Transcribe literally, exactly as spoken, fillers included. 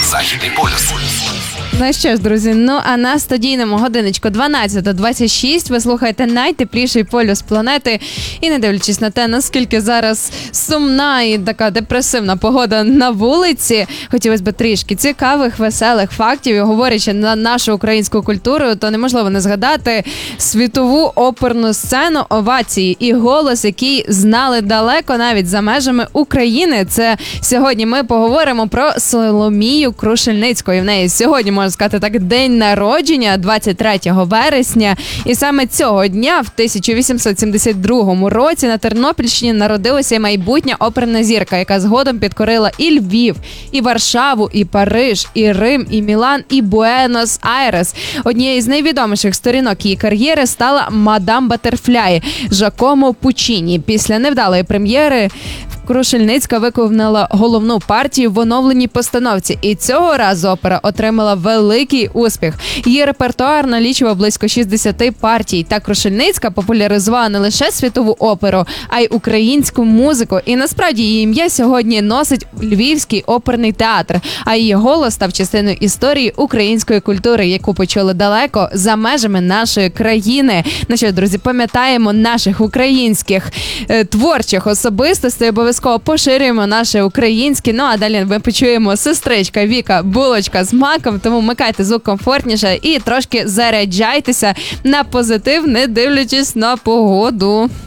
Західний полюс. Ну що ж, друзі, ну а на студійному годиночку дванадцята двадцять шість ви слухаєте найтепліший полюс планети. І не дивлячись на те, наскільки зараз сумна і така депресивна погода на вулиці, хотілося б трішки цікавих, веселих фактів. І говорячи на нашу українську культуру, то неможливо не згадати світову оперну сцену овації і голос, який знали далеко навіть за межами України. Це сьогодні ми поговоримо про Соломію Крушельницьку. І в неї сьогодні, можна сказати так, день народження, двадцять третього вересня. І саме цього дня, в тисяча вісімсот сімдесят другому році, на Тернопільщині народилася майбутня оперна зірка, яка згодом підкорила і Львів, і Варшаву, і Париж, і Рим, і Мілан, і Буенос-Айрес. Однією з найвідоміших сторінок її кар'єри стала «Мадам Баттерфляй» Жакомо Пуччіні. Після невдалої прем'єри Крушельницька виконала головну партію в оновленій постановці. І цього разу опера отримала великий успіх. Її репертуар налічував близько шістдесят партій. Та Крушельницька популяризувала не лише світову оперу, а й українську музику. І насправді її ім'я сьогодні носить Львівський оперний театр. А її голос став частиною історії української культури, яку почули далеко за межами нашої країни. Ну що, друзі, пам'ятаємо наших українських е, творчих особистостей, обов'язково поширюємо наше українське. Ну а далі ми почуємо сестричка Віка «Булочка з маком», тому вмикайте звук комфортніше і трошки заряджайтеся на позитив, не дивлячись на погоду.